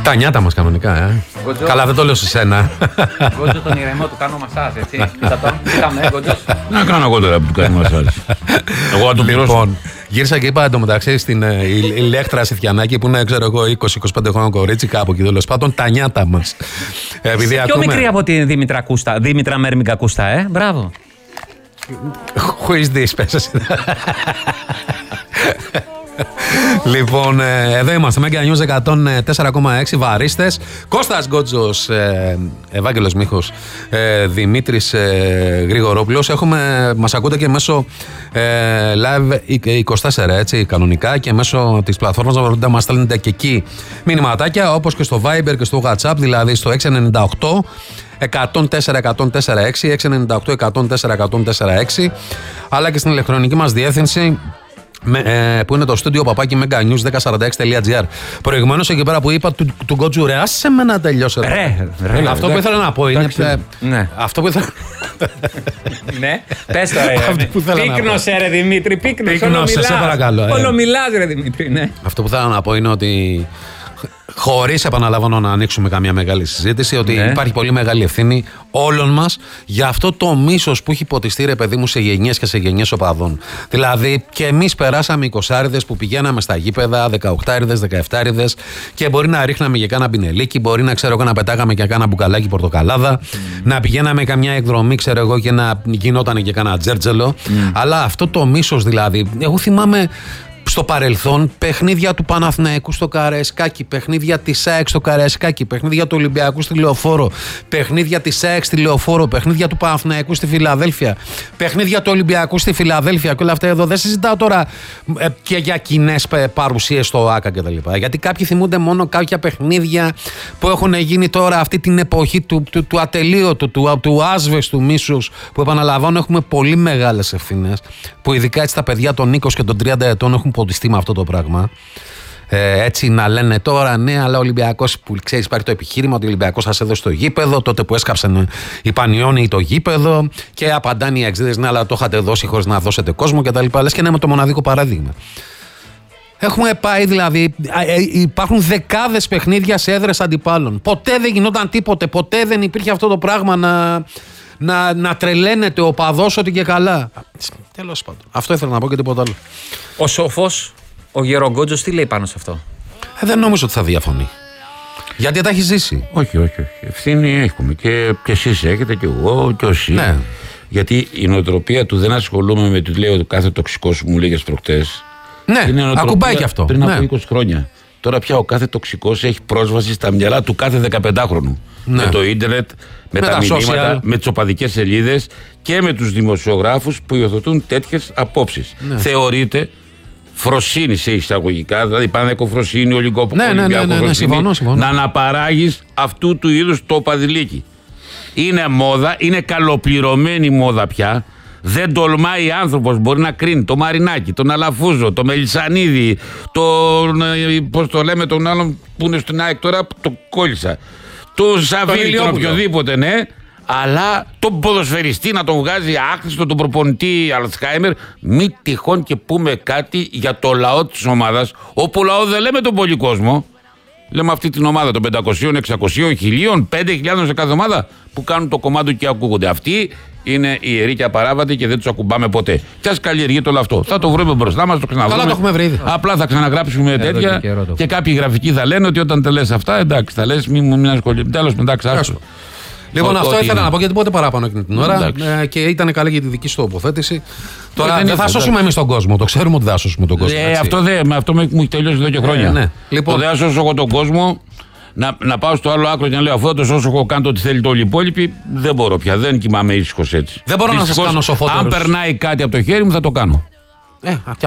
Τα νιάτα μας κανονικά, Γκοτζό. Καλά, δεν το λέω σε σένα. Γκότζο τον ηρεμό του κάνω μασάζ, έτσι. Κοίτα τον, κοίταμε, Γκότζος. Να κάνω εγώ τώρα που του κάνει μασάζ. Εγώ θα το πληρώσω. Λοιπόν, γύρισα και είπα εντωμεταξύ στην Ηλέκτρα Σιθιανάκη που είναι, ξέρω εγώ, 20-25 χρόνια κορίτσι, κάπου εκεί τέλος πάντων, τα νιάτα μας. Πιο μικρή από τη Δήμητρα Κούστα, Δήμητρα Μέρμικα Κούστα, μπράβο. Who is this, πες εσύ. Λοιπόν, εδώ είμαστε, Mega News 104,6 βαρίστες. Κώστας Γκότζος, Ευάγγελος Μίχος, Δημήτρης Γρηγορόπουλος. Μας ακούτε και μέσω Live 24, έτσι, κανονικά, και μέσω της πλατφόρμας να μας στέλνετε και εκεί μηνυματάκια, όπως και στο Viber και στο WhatsApp, δηλαδή στο 698 104 104 6, 698 104 104 6, αλλά και στην ηλεκτρονική μας διεύθυνση που είναι το στούντιο @meganews1046.gr. Προηγουμένως εκεί πέρα που είπα του Γκότζου, ρε, άσε με να τελειώσω. Ρε, αυτό που ήθελα να πω είναι. Ναι. Αυτό που ήθελα. Ναι, πες το, ρε. Πύκνωσε, ρε Δημήτρη, πύκνωσε. Σε παρακαλώ. Όλο μιλάς, ρε Δημήτρη, ναι. Αυτό που θέλω να πω είναι ότι, χωρίς, επαναλαμβάνω, να ανοίξουμε καμία μεγάλη συζήτηση, ότι υπάρχει πολύ μεγάλη ευθύνη όλων μας για αυτό το μίσος που έχει ποτιστεί, ρε παιδί μου, σε γενιές και σε γενιές οπαδών. Δηλαδή, και εμείς περάσαμε 20άριδες που πηγαίναμε στα γήπεδα, 18άριδες, 17άριδες, και μπορεί να ρίχναμε και κάνα πινελίκι, μπορεί να, ξέρω εγώ, να πετάγαμε και κάνα μπουκαλάκι πορτοκαλάδα, να πηγαίναμε καμιά εκδρομή, ξέρω εγώ, και να γινόταν και κάνα τζέρτζελο. Αλλά αυτό το μίσος, δηλαδή, εγώ θυμάμαι στο παρελθόν παιχνίδια του Παναθηναϊκού στο Καραϊσκάκι, παιχνίδια της ΑΕΚ στο Καραϊσκάκι, παιχνίδια του Ολυμπιακού στη Λεωφόρο, παιχνίδια της ΑΕΚ στη Λεωφόρο, παιχνίδια του Παναθηναϊκού στη Φιλαδέλφια, παιχνίδια του Ολυμπιακού στη Φιλαδέλφια και όλα αυτά εδώ. Δεν συζητάω τώρα και για κοινές παρουσίες στο ΆΚΑ κτλ. Γιατί κάποιοι θυμούνται μόνο κάποια παιχνίδια που έχουν γίνει τώρα αυτή την εποχή του ατελείωτου, του άσβεστου μίσους, που, επαναλαμβάνω, έχουμε πολύ μεγάλες ευθύνες, που ειδικά έτσι τα παιδιά των 20 και των 30 ετών έχουν ποτιστεί με αυτό το πράγμα. Έτσι να λένε τώρα, ναι, αλλά ο Ολυμπιακός, που ξέρεις, υπάρχει το επιχείρημα ότι ο Ολυμπιακός σας έδωσε το γήπεδο, τότε που έσκαψαν οι Πανιόνιοι το γήπεδο, και απαντάνε οι εξήδες, ναι, αλλά το είχατε δώσει χωρίς να δώσετε κόσμο κτλ. Λες και ναι, με το μοναδικό παράδειγμα. Έχουμε πάει, δηλαδή, υπάρχουν δεκάδες παιχνίδια σε έδρες αντιπάλων. Ποτέ δεν γινόταν τίποτε, ποτέ δεν υπήρχε αυτό το πράγμα να τρελαίνεται ο παδός ότι και καλά. Τέλος πάντων. Αυτό ήθελα να πω και τίποτα άλλο. Ο σοφός, ο Γερογκότζος, τι λέει πάνω σε αυτό? Δεν νομίζω ότι θα διαφωνεί. Γιατί τα έχει ζήσει. Όχι. Ευθύνη έχουμε. Και εσείς έχετε, και εγώ, και όσοι. Ναι. Γιατί η νοοτροπία του δεν ασχολούμαι με του λέει κάθε τοξικό σου μου λέγες προχτές. Ναι, ακουμπάει και αυτό. Πριν από 20 χρόνια. Τώρα πια ο κάθε τοξικός έχει πρόσβαση στα μυαλά του κάθε 15χρονου. Ναι. Με το ίντερνετ, με τα μηνύματα, με τις οπαδικές σελίδες και με τους δημοσιογράφους που υιοθετούν τέτοιες απόψεις. Ναι. Θεωρείται φροσύνη σε εισαγωγικά, δηλαδή πανεκοφροσύνη, ολυγκοφροσύνη, συμφωνώ. να αναπαράγεις αυτού του είδους το οπαδηλίκι. Είναι μόδα, είναι καλοπληρωμένη μόδα πια. Δεν τολμάει άνθρωπος, μπορεί να κρίνει το Μαρινάκι, τον Αλαφούζο, το Μελισσανίδη, πώς το λέμε, τον άλλον που είναι στην ΑΕΚ τώρα, το κόλλησα. Το Ζαβίλη, τον οποιοδήποτε, ναι. Αλλά τον ποδοσφαιριστή να τον βγάζει άχρηστο, τον προπονητή Αλτσχάιμερ. Μη τυχόν και πούμε κάτι για το λαό της ομάδας, όπου λαό δεν λέμε τον πολύ κόσμο. Λέμε αυτή την ομάδα των 500, 600, 1000, 5.000 σε κάθε ομάδα που κάνουν το κομμάτι και ακούγονται. Αυτοί είναι ιεροί και απαράβατοι και δεν τους ακουμπάμε ποτέ. Κι ας καλλιεργείται όλο αυτό. Θα το βρούμε μπροστά μας, το ξαναδούμε. Καλά, το έχουμε βρει ήδη. Απλά θα ξαναγράψουμε τέτοια και κάποιοι γραφικοί θα λένε ότι όταν τα λες αυτά, εντάξει, θα λες μην ασχολείται. Τέλος, εντάξει, άστο. Λοιπόν, αυτό ήθελα να πω, γιατί πότε παράπανω εκείνη την ώρα. Και ήταν καλή για τη δική σου τοποθέτηση. Τώρα δεν θα σώσουμε εμείς τον κόσμο. Το ξέρουμε ότι δεν θα σώσουμε τον κόσμο. Αυτό μου έχει τελειώσει εδώ και χρόνια. Ναι. Λοιπόν, δεν θα σώσω εγώ τον κόσμο. Να πάω στο άλλο άκρο και να λέω αφού το σώσω εγώ, κάνω ό,τι θέλει το όλοι οι υπόλοιποι. Δεν μπορώ πια. Δεν κοιμάμαι ήσυχος έτσι. Δεν μπορώ να σας κάνω σοφότερος. Αν περνάει κάτι από το χέρι μου, θα το κάνω.